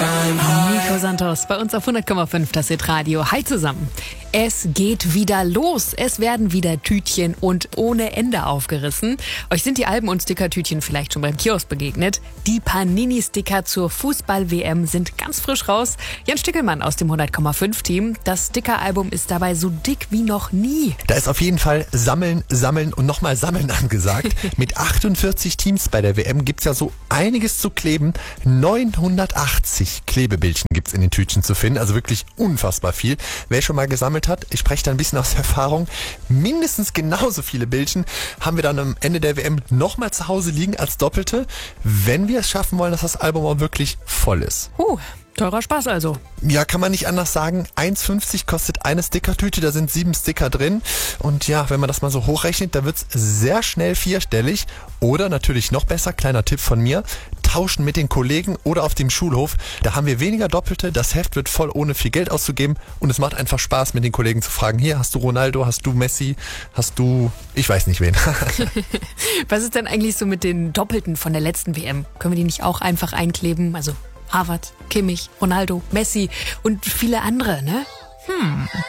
Nico Santos bei uns auf 100,5, das Hit-Radio. Hi zusammen. Es geht wieder los. Es werden wieder Tütchen und ohne Ende aufgerissen. Euch sind die Alben- und Stickertütchen vielleicht schon beim Kiosk begegnet. Die Panini-Sticker zur Fußball-WM sind ganz frisch raus. Jan Stickelmann aus dem 100,5-Team. Das Sticker-Album ist dabei so dick wie noch nie. Da ist auf jeden Fall Sammeln, Sammeln und nochmal Sammeln angesagt. Mit 48 Teams bei der WM gibt's ja so einiges zu kleben. 980 Klebebildchen gibt's in den Tütchen zu finden. Also wirklich unfassbar viel. Wer schon mal gesammelt hat, ich spreche da ein bisschen aus Erfahrung, mindestens genauso viele Bildchen haben wir dann am Ende der WM nochmal zu Hause liegen als Doppelte, wenn wir es schaffen wollen, dass das Album auch wirklich voll ist. Teurer Spaß also. Ja, kann man nicht anders sagen. 1,50 kostet eine Stickertüte, da sind 7 Sticker drin. Und ja, wenn man das mal so hochrechnet, da wird's sehr schnell vierstellig. Oder natürlich noch besser, kleiner Tipp von mir, tauschen mit den Kollegen oder auf dem Schulhof. Da haben wir weniger Doppelte, das Heft wird voll, ohne viel Geld auszugeben. Und es macht einfach Spaß, mit den Kollegen zu fragen, hier, hast du Ronaldo, hast du Messi, hast du, ich weiß nicht wen. Was ist denn eigentlich so mit den Doppelten von der letzten WM? Können wir die nicht auch einfach einkleben? Also Harvard, Kimmich, Ronaldo, Messi und viele andere, ne?